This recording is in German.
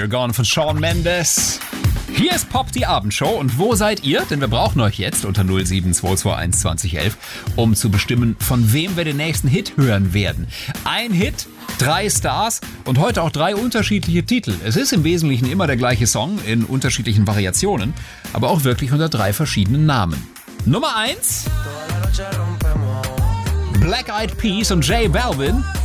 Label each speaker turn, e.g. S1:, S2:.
S1: You're Gone von Shawn Mendes. Hier ist Pop, die Abendshow. Und wo seid ihr? Denn wir brauchen euch jetzt unter 07221 2011, um zu bestimmen, von wem wir den nächsten Hit hören werden. Ein Hit, 3 Stars und heute auch 3 unterschiedliche Titel. Es ist im Wesentlichen immer der gleiche Song in unterschiedlichen Variationen, aber auch wirklich unter 3 verschiedenen Namen. Nummer 1, Black Eyed Peas und J Balvin.